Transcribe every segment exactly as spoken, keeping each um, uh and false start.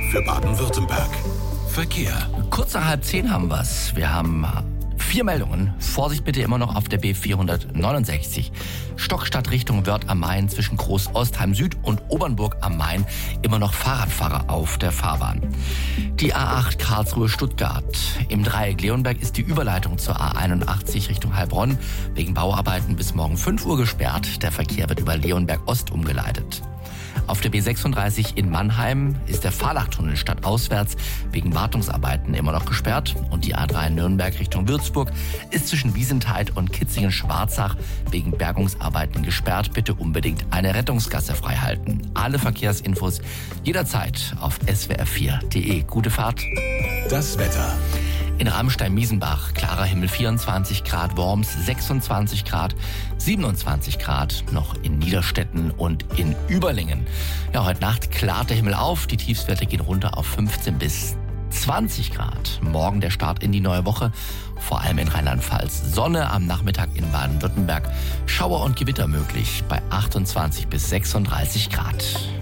für Baden-Württemberg. Verkehr. Kurz nach halb zehn haben wir's. Wir haben vier Meldungen. Vorsicht bitte immer noch auf der B vierhundertneunundsechzig. Stockstadt Richtung Wörth am Main zwischen Groß-Ostheim Süd und Obernburg am Main. Immer noch Fahrradfahrer auf der Fahrbahn. Die A acht Karlsruhe-Stuttgart. Im Dreieck Leonberg ist die Überleitung zur A einundachtzig Richtung Heilbronn wegen Bauarbeiten bis morgen fünf Uhr gesperrt. Der Verkehr wird über Leonberg Ost umgeleitet. Auf der B sechsunddreißig in Mannheim ist der Fahrlachtunnel stadtauswärts wegen Wartungsarbeiten immer noch gesperrt. Und die A drei Nürnberg Richtung Würzburg ist zwischen Wiesentheid und Kitzingen-Schwarzach wegen Bergungsarbeiten gesperrt. Bitte unbedingt eine Rettungsgasse freihalten. Alle Verkehrsinfos jederzeit auf S W R vier punkt de. Gute Fahrt. Das Wetter. In Ramstein-Miesenbach, klarer Himmel, vierundzwanzig Grad, Worms sechsundzwanzig Grad, siebenundzwanzig Grad noch in Niederstetten und in Überlingen. Ja, heute Nacht klart der Himmel auf, die Tiefstwerte gehen runter auf fünfzehn bis zwanzig Grad. Morgen der Start in die neue Woche, vor allem in Rheinland-Pfalz. Sonne am Nachmittag in Baden-Württemberg, Schauer und Gewitter möglich bei achtundzwanzig bis sechsunddreißig Grad.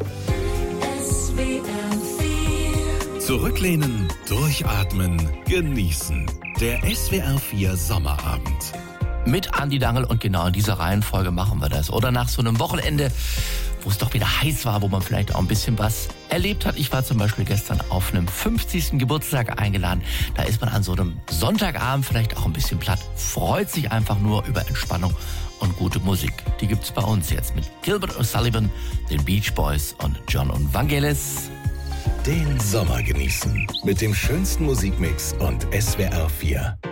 Zurücklehnen, durchatmen, genießen. Der S W R vier Sommerabend. Mit Andi Dangel und genau in dieser Reihenfolge machen wir das. Oder nach so einem Wochenende, wo es doch wieder heiß war, wo man vielleicht auch ein bisschen was erlebt hat. Ich war zum Beispiel gestern auf einem fünfzigsten Geburtstag eingeladen. Da ist man an so einem Sonntagabend vielleicht auch ein bisschen platt, freut sich einfach nur über Entspannung und gute Musik. Die gibt's bei uns jetzt mit Gilbert O'Sullivan, den Beach Boys und John und Vangelis. Den Sommer genießen mit dem schönsten Musikmix und S W R vier.